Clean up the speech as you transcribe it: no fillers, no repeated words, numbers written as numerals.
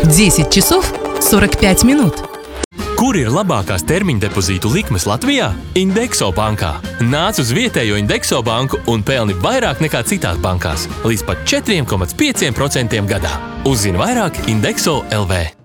10 часов 45 минут. Kur ir labākās termiņa depozītu likmes Latvijā? Indexo bankā. Nāc uz vietējo Indexo banku un pelni vairāk nekā citās bankās, līdz pat 4,5% gadā. Uzzini vairāk Indexo LV.